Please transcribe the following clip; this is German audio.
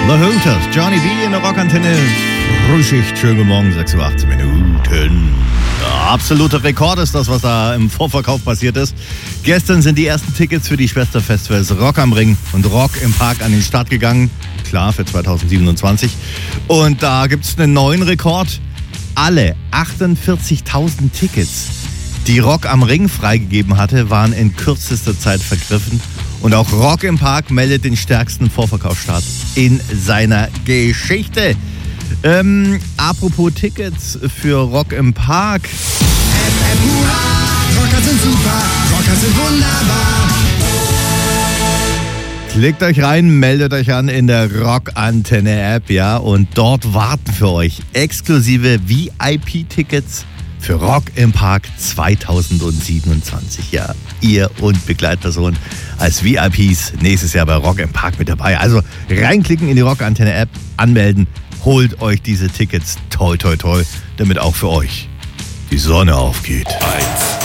The Hooters, Johnny B in der Rockantenne. Frühschicht, schönen guten Morgen, 6:18 Minuten. Absoluter Rekord ist das, was da im Vorverkauf passiert ist. Gestern sind die ersten Tickets für die Schwesterfestivals Rock am Ring und Rock im Park an den Start gegangen. Klar, für 2027. Und da gibt es einen neuen Rekord. Alle 48.000 Tickets, die Rock am Ring freigegeben hatte, waren in kürzester Zeit vergriffen. Und auch Rock im Park meldet den stärksten Vorverkaufsstart in seiner Geschichte. Apropos Tickets für Rock im Park. Rocker sind super, Rocker sind wunderbar. Klickt euch rein, meldet euch an in der Rockantenne-App, ja, und dort warten für euch exklusive VIP-Tickets für Rock im Park 2027. Ja, ihr und Begleitpersonen als VIPs nächstes Jahr bei Rock im Park mit dabei. Also reinklicken in die Rockantenne-App, anmelden, holt euch diese Tickets. Toll, toll, toll, damit auch für euch die Sonne aufgeht. 1